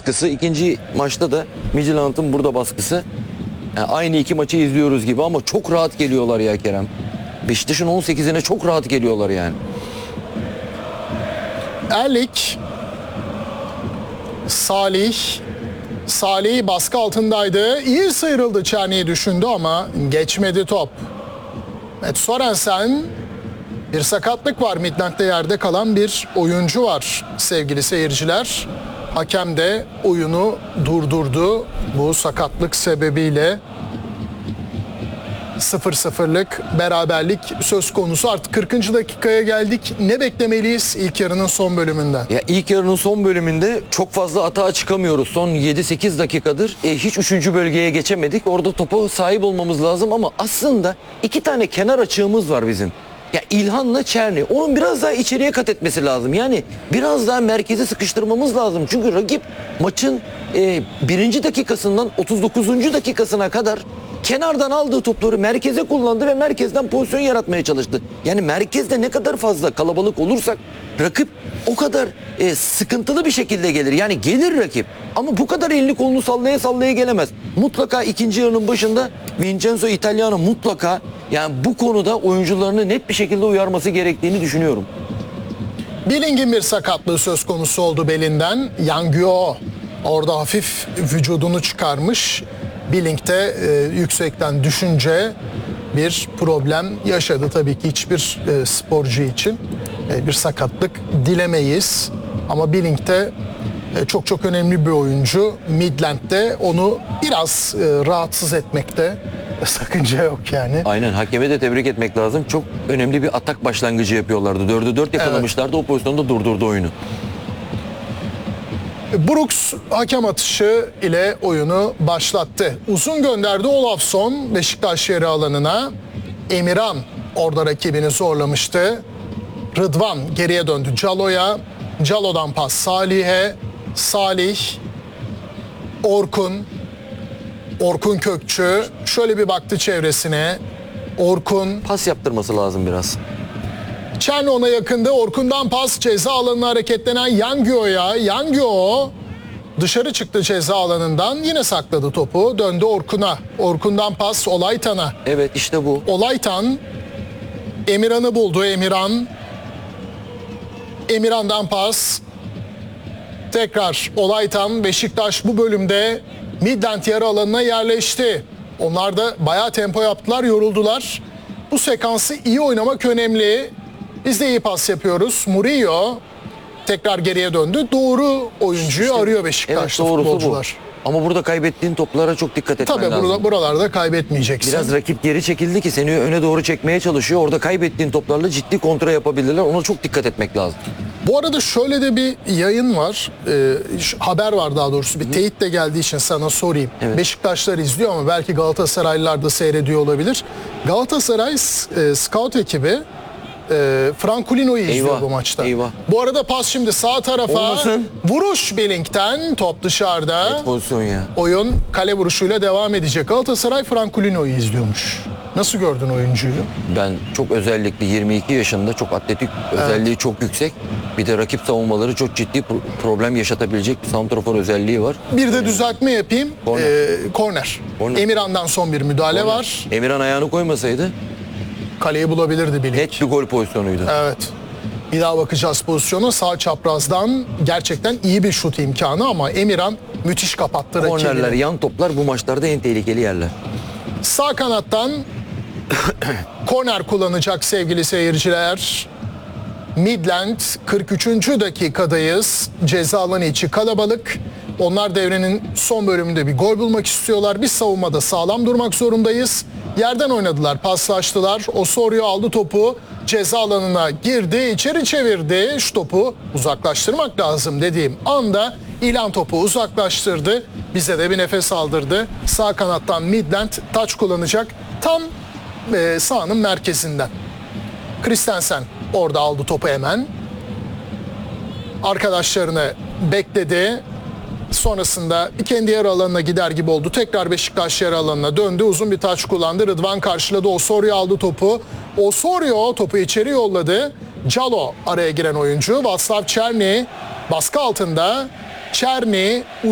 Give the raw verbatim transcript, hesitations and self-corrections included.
baskısı. İkinci maçta da Midtjylland'ın burada baskısı. Yani aynı iki maçı izliyoruz gibi ama çok rahat geliyorlar ya Kerem. Beşiktaş'ın on sekizine çok rahat geliyorlar yani. Erlik, Salih, Salih baskı altındaydı. İyi sıyrıldı, Çerni'yi düşündü ama geçmedi top. Evet, Sorensen, bir sakatlık var. Midland'de yerde kalan bir oyuncu var sevgili seyirciler. Hakem de oyunu durdurdu bu sakatlık sebebiyle. sıfır sıfırlık beraberlik söz konusu. Artık kırkıncı dakikaya geldik. Ne beklemeliyiz ilk yarının son bölümünden? Ya ilk yarının son bölümünde çok fazla atağa çıkamıyoruz. Son yedi sekiz dakikadır e, hiç üçüncü bölgeye geçemedik. Orada topa sahip olmamız lazım ama aslında iki tane kenar açığımız var bizim. Ya İlhan'la Çerni. Onun biraz daha içeriye kat etmesi lazım. Yani biraz daha merkeze sıkıştırmamız lazım. Çünkü rakip maçın e, birinci dakikasından otuz dokuzuncu dakikasına kadar kenardan aldığı topları merkeze kullandı ve merkezden pozisyon yaratmaya çalıştı. Yani merkezde ne kadar fazla kalabalık olursak rakip o kadar e, sıkıntılı bir şekilde gelir. Yani gelir rakip ama bu kadar elini kolunu sallaya sallaya gelemez. Mutlaka ikinci yarının başında Vincenzo Italiano mutlaka yani bu konuda oyuncularını net bir şekilde uyarması gerektiğini düşünüyorum. Billing'in bir sakatlığı söz konusu oldu belinden. Yangyo orada hafif vücudunu çıkarmış. Billing de e, yüksekten düşünce bir problem yaşadı. Tabii ki hiçbir e, sporcu için e, bir sakatlık dilemeyiz. Ama Billing de e, çok çok önemli bir oyuncu. Midland'de onu biraz e, rahatsız etmekte sakınca yok yani. Aynen, hakeme de tebrik etmek lazım. Çok önemli bir atak başlangıcı yapıyorlardı. dörde dört yakalamışlardı. Evet. O pozisyonda durdurdu oyunu. Brooks hakem atışı ile oyunu başlattı. Uzun gönderdi Olafsson Beşiktaş yarı alanına. Emirhan orada rakibini zorlamıştı. Rıdvan geriye döndü Calo'ya. Calo'dan pas Salih'e. Salih, Orkun. Orkun Kökçü şöyle bir baktı çevresine. Orkun. Pas yaptırması lazım biraz. Çerni ona yakındı. Orkun'dan pas ceza alanına hareketlenen Yangyo'ya. Yangyo dışarı çıktı ceza alanından. Yine sakladı topu. Döndü Orkun'a. Orkun'dan pas Olaytan'a. Evet, işte bu. Olaytan Emirhan'ı buldu. Emirhan. Emirhan'dan pas. Tekrar Olaytan. Beşiktaş bu bölümde Midland yarı alanına yerleşti. Onlar da bayağı tempo yaptılar, yoruldular. Bu sekansı iyi oynamak önemli. Biz de iyi pas yapıyoruz. Murillo tekrar geriye döndü. Doğru oyuncuyu işte arıyor Beşiktaşlı evet, futbolcular. Bu. Ama burada kaybettiğin toplara çok dikkat etmen Tabii lazım. Tabii buralarda kaybetmeyeceksin. Biraz rakip geri çekildi ki seni öne doğru çekmeye çalışıyor. Orada kaybettiğin toplarla ciddi kontra yapabilirler. Ona çok dikkat etmek lazım. Bu arada şöyle de bir yayın var. Ee, haber var daha doğrusu. Bir teyit de geldiği için sana sorayım. Evet. Beşiktaşlar izliyor ama belki Galatasaraylılar da seyrediyor olabilir. Galatasaray e, scout ekibi E, Franculino'yu izliyor bu maçta. Eyvah. Bu arada pas şimdi sağ tarafa. Olmasın. Vuruş Billing'den, top dışarıda. Evet, pozisyon ya. Oyun kale vuruşuyla devam edecek. Galatasaray Franculino'yu izliyormuş. Nasıl gördün oyuncuyu? Ben çok özellikli, yirmi iki yaşında, çok atletik, özelliği evet. çok yüksek. Bir de rakip savunmaları çok ciddi problem yaşatabilecek bir santrafor özelliği var. Bir de düzeltme yapayım. Korner. Ee, korner. korner. Emirhan'dan son bir müdahale korner. var. Emirhan ayağını koymasaydı kaleyi bulabilirdi Billing. Net bir gol pozisyonuydu. Evet. Bir daha bakacağız pozisyona. Sağ çaprazdan gerçekten iyi bir şut imkanı ama Emirhan müthiş kapattı rakibini. Kornerler, yan toplar bu maçlarda en tehlikeli yerler. Sağ kanattan korner kullanacak sevgili seyirciler. Midland kırk üçüncü dakikadayız. Ceza alanı içi kalabalık. Onlar devrenin son bölümünde bir gol bulmak istiyorlar. Biz savunmada sağlam durmak zorundayız. Yerden oynadılar, paslaştılar. Osorio aldı topu, ceza alanına girdi, içeri çevirdi. Şu topu uzaklaştırmak lazım dediğim anda İlhan topu uzaklaştırdı. Bize de bir nefes aldırdı. Sağ kanattan Midland taç kullanacak. Tam e, sahanın merkezinden. Christensen orada aldı topu hemen. Arkadaşlarını bekledi. Sonrasında kendi yarı alanına gider gibi oldu. Tekrar Beşiktaş yarı alanına döndü. Uzun bir taç kullandı. Rıdvan karşıladı. Osorio aldı topu. Osorio topu içeri yolladı. Calo araya giren oyuncu. Václav Černý baskı altında. Černý